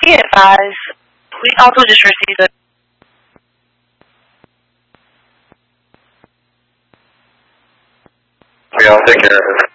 Be advised, we also just received a... Yeah, I'll take care of it.